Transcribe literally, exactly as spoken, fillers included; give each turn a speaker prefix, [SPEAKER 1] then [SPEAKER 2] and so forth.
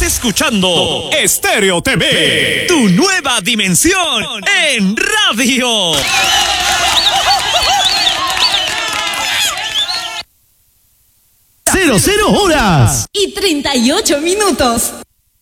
[SPEAKER 1] escuchando Estéreo T V, tu nueva dimensión en radio.
[SPEAKER 2] Cero, cero horas.
[SPEAKER 3] Y treinta y ocho minutos.